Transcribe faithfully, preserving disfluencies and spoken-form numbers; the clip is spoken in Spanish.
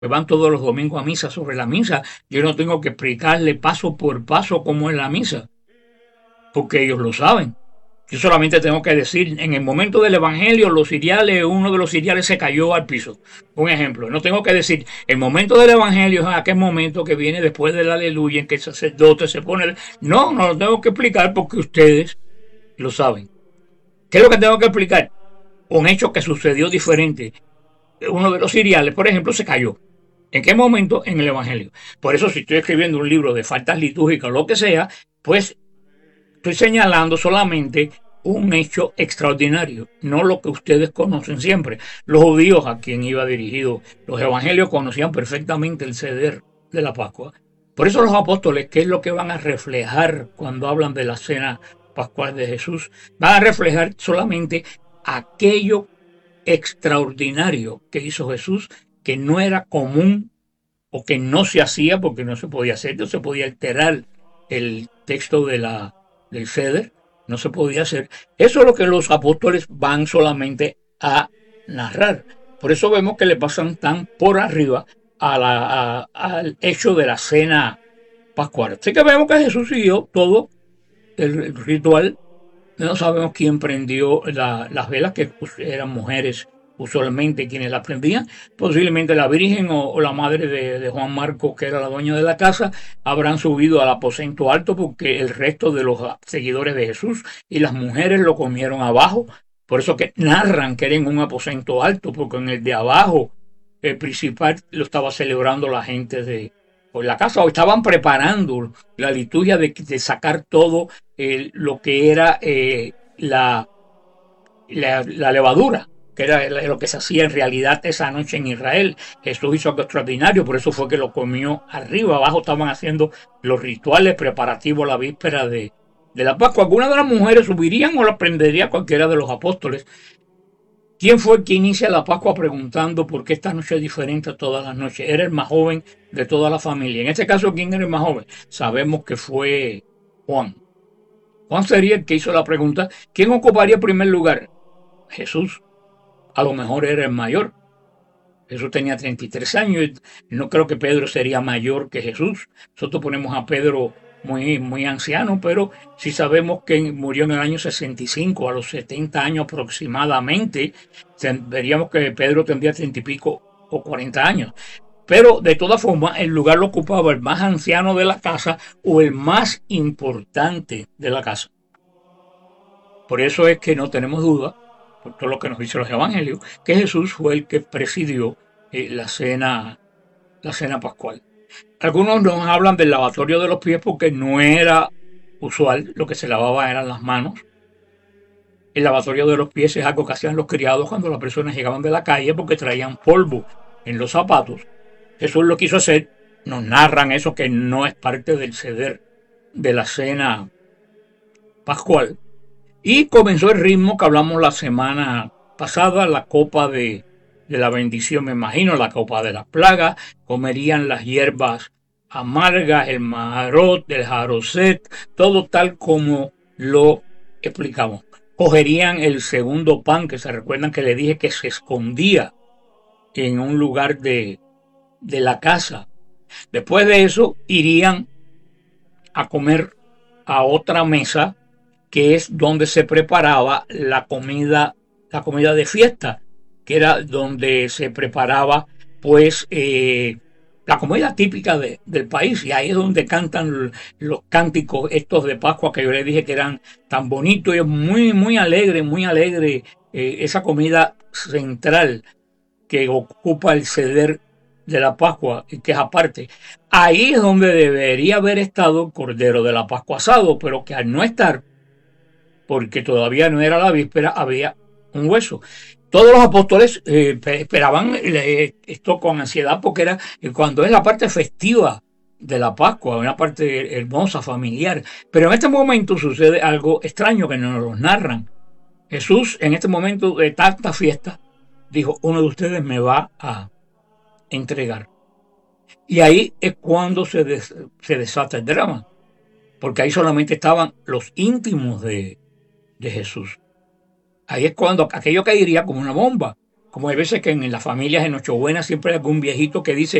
que van todos los domingos a misa sobre la misa. Yo no tengo que explicarle paso por paso cómo es la misa, porque ellos lo saben. Yo solamente tengo que decir, en el momento del evangelio, los ciriales, uno de los ciriales se cayó al piso. Un ejemplo. No tengo que decir, el momento del evangelio es aquel momento que viene después del aleluya, en que el sacerdote se pone. No, no lo tengo que explicar porque ustedes lo saben. ¿Qué es lo que tengo que explicar? Un hecho que sucedió diferente. Uno de los ciriales, por ejemplo, se cayó. ¿En qué momento? En el evangelio. Por eso, si estoy escribiendo un libro de faltas litúrgicas o lo que sea, pues estoy señalando solamente un hecho extraordinario, no lo que ustedes conocen siempre. Los judíos, a quien iba dirigido los evangelios, conocían perfectamente el ceder de la Pascua. Por eso los apóstoles, ¿qué es lo que van a reflejar cuando hablan de la cena pascual de Jesús? Van a reflejar solamente aquello extraordinario que hizo Jesús, que no era común o que no se hacía porque no se podía hacer, no se podía alterar el texto de la del ceder, no se podía hacer. Eso es lo que los apóstoles van solamente a narrar. Por eso vemos que le pasan tan por arriba a la, a, al hecho de la cena pascual. Así que vemos que Jesús siguió todo el ritual. No sabemos quién prendió la, las velas, que eran mujeres usualmente quienes las prendían. Posiblemente la Virgen o, o la madre de, de Juan Marcos, que era la dueña de la casa, habrán subido al aposento alto porque el resto de los seguidores de Jesús y las mujeres lo comieron abajo. Por eso que narran que era en un aposento alto, porque en el de abajo, el principal, lo estaba celebrando la gente de por la casa, o estaban preparando la liturgia de, de sacar todo eh, lo que era eh, la, la, la levadura, que era lo que se hacía en realidad esa noche en Israel. Jesús hizo algo extraordinario, por eso fue que lo comió arriba. Abajo estaban haciendo los rituales preparativos a la víspera de, de la Pascua. Algunas de las mujeres subirían o la prendería cualquiera de los apóstoles. ¿Quién fue el que inicia la Pascua preguntando por qué esta noche es diferente a todas las noches? Era el más joven de toda la familia. En este caso, ¿quién era el más joven? Sabemos que fue Juan. Juan sería el que hizo la pregunta. ¿Quién ocuparía el primer lugar? Jesús. A lo mejor era el mayor. Jesús tenía treinta y tres años. No creo que Pedro sería mayor que Jesús. Nosotros ponemos a Pedro muy, muy anciano, pero si sabemos que murió en el año sesenta y cinco, a los setenta años aproximadamente, veríamos que Pedro tendría treinta y pico o cuarenta años. Pero de todas formas, el lugar lo ocupaba el más anciano de la casa o el más importante de la casa. Por eso es que no tenemos duda, por todo lo que nos dicen los evangelios, que Jesús fue el que presidió eh, la cena, la cena pascual. Algunos nos hablan del lavatorio de los pies porque no era usual, lo que se lavaba eran las manos. El lavatorio de los pies es algo que hacían los criados cuando las personas llegaban de la calle porque traían polvo en los zapatos. Jesús lo quiso hacer, nos narran eso que no es parte del ceder de la cena pascual. Y comenzó el ritmo que hablamos la semana pasada, la copa de, de la bendición, me imagino, la copa de las plagas, comerían las hierbas amargas, el maharot, el jaroset, todo tal como lo explicamos. Cogerían el segundo pan, que se recuerdan que le dije que se escondía en un lugar de, de la casa. Después de eso irían a comer a otra mesa, que es donde se preparaba la comida, la comida de fiesta, que era donde se preparaba pues eh, la comida típica de, del país, y ahí es donde cantan los cánticos estos de Pascua que yo les dije que eran tan bonitos, y es muy, muy alegre, muy alegre eh, esa comida central que ocupa el ceder de la Pascua, y que es aparte. Ahí es donde debería haber estado el Cordero de la Pascua asado, pero que al no estar, porque todavía no era la víspera, había un hueso. Todos los apóstoles eh, esperaban eh, esto con ansiedad porque era eh, cuando es la parte festiva de la Pascua, una parte hermosa, familiar. Pero en este momento sucede algo extraño que nos lo narran. Jesús, en este momento de tanta fiesta, dijo, uno de ustedes me va a entregar. Y ahí es cuando se, des, se desata el drama, porque ahí solamente estaban los íntimos de, de Jesús. Ahí es cuando aquello caería como una bomba. Como hay veces que en las familias en Nochebuena siempre hay algún viejito que dice,